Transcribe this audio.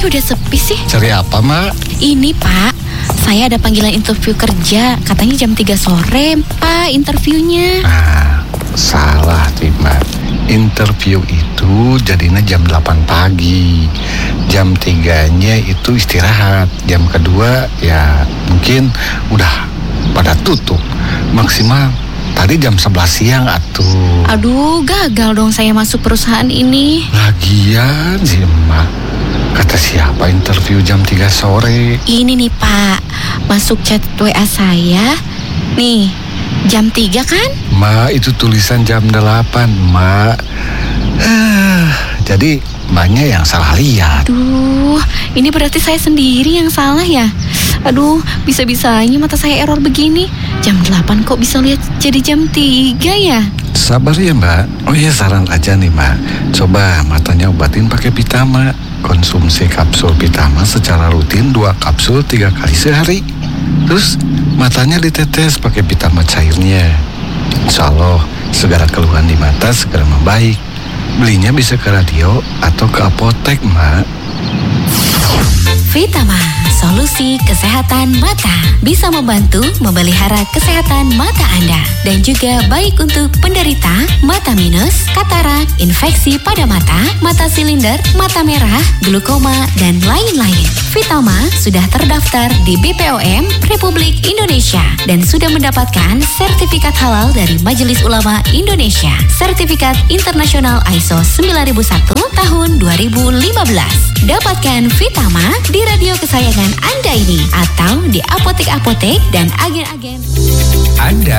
udah sepi sih? Cari apa, Mak? Ini Pak, saya ada panggilan interview kerja. Katanya jam 3 sore Pak interviewnya. Nah, salah Tima. Interview itu jadinya jam 8 pagi. Jam 3-nya itu istirahat. Jam kedua ya mungkin udah pada tutup. Maksimal tadi jam 11 siang atuh. Aduh, gagal dong saya masuk perusahaan ini. Lagian sih Mak, kata siapa interview jam 3 sore? Ini nih Pak, masuk chat WA saya. Nih, jam 3 kan? Mak, itu tulisan jam 8, Mak. Jadi Maknya yang salah lihat. Aduh, ini berarti saya sendiri yang salah ya? Aduh, bisa-bisanya mata saya error begini. Jam 8 kok bisa lihat jadi jam 3 ya? Sabar ya Mbak. Oh iya, saran aja nih Mbak. Coba matanya obatin pakai Pitama. Konsumsi kapsul Pitama secara rutin 2 kapsul 3 kali sehari. Terus matanya ditetes pakai Pitama cairnya. Insya Allah segala keluhan di mata segera membaik. Belinya bisa ke radio atau ke apotek, Mak. Vitama, solusi kesehatan mata. Bisa membantu memelihara kesehatan mata Anda. Dan juga baik untuk penderita mata minus, katarak, infeksi pada mata silinder, mata merah, glukoma, dan lain-lain. Vitama sudah terdaftar di BPOM Republik Indonesia dan sudah mendapatkan sertifikat halal dari Majelis Ulama Indonesia. Sertifikat internasional ISO 9001 tahun 2015. Dapatkan Vitama di radio kesayangan Anda ini atau di apotek-apotek dan agen-agen. Anda